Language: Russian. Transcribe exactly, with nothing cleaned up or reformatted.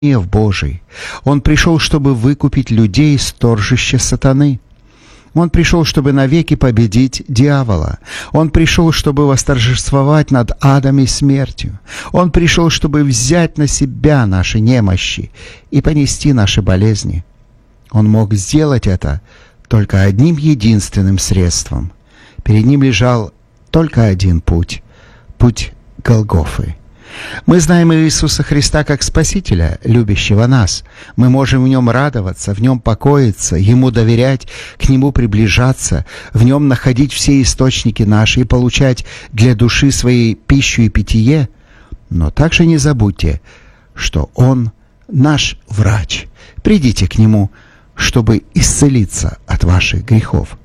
гнев Божий. Он пришел, чтобы выкупить людей из торжища сатаны. Он пришел, чтобы навеки победить дьявола. Он пришел, чтобы восторжествовать над адом и смертью. Он пришел, чтобы взять на себя наши немощи и понести наши болезни. Он мог сделать это только одним единственным средством. Перед ним лежал только один путь — путь Голгофы. Мы знаем Иисуса Христа как Спасителя, любящего нас. Мы можем в Нем радоваться, в Нем покоиться, Ему доверять, к Нему приближаться, в Нем находить все источники наши и получать для души своей пищу и питье. Но также не забудьте, что Он наш врач. Придите к Нему, чтобы исцелиться от ваших грехов.